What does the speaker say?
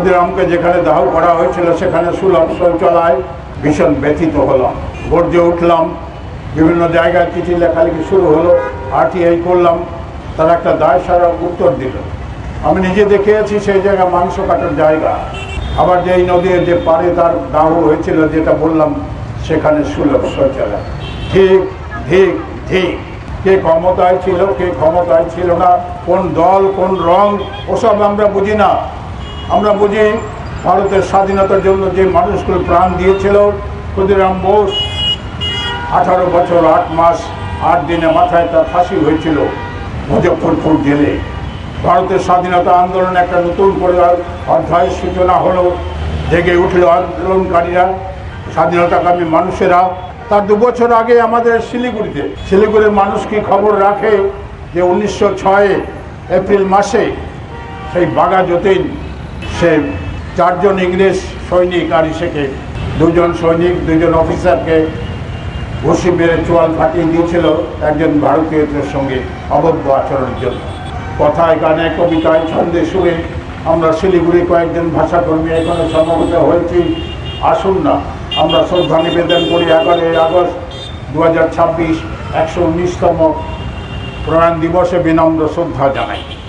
ক্ষুদিরামকে যেখানে দাহ করা হয়েছিল সেখানে সুলভ শৌচালয়, ভীষণ ব্যথিত হলাম, গর্জে উঠলাম। বিভিন্ন জায়গায় চিঠি লেখালেখি শুরু হলো, আরটিআই করলাম, তারা একটা দায় সারা উত্তর দিল। আমি নিজে দেখেছি সেই জায়গা মাংস কাটার জায়গা। আবার যেই নদীর যে পারে তার দাহ হয়েছিল যেটা বললাম, সেখানে সুলভ শৌচালয়। ঠিক ঠিক ঠিক, কে ক্ষমতায় ছিল কে ক্ষমতায় ছিল না, কোন দল কোন রং, ওসব আমরা বুঝি না। আমরা বুঝি ভারতের স্বাধীনতার জন্য যে মানুষগুলো প্রাণ দিয়েছিল। ক্ষুদিরাম বোস 18 বছর 8 মাস 8 দিনে মাথায় তার ফাঁসি হয়েছিল মুজফ্ফরপুর জেলে। ভারতের স্বাধীনতা আন্দোলন একটা নতুন করে অধ্যায়ের সূচনা হলো। জেগে উঠল আন্দোলনকারীরা, স্বাধীনতাকামী মানুষেরা। তার 2 বছর আগে আমাদের শিলিগুড়ির মানুষ কি খবর রাখে যে 1906 এপ্রিল মাসে সেই বাঘা যতীন, সে 4 জন ইংরেজ সৈনিক আর ইসেকে 2 জন সৈনিক 2 জন অফিসারকে ঘুষি মেরে চোয়াল ফাটিয়ে দিয়েছিল একজন ভারতীয়দের সঙ্গে অভব্য আচরণের জন্য। কথায় গানে কবিতায় ছন্দে সুরে আমরা শিলিগুড়ি কয়েকজন ভাষাকর্মী এখানে সমবেত হয়েছি। আসুন না আমরা শ্রদ্ধা নিবেদন করি 11 আগস্ট 2026 119তম প্রয়াণ দিবসে বিনম্র শ্রদ্ধা জানাই।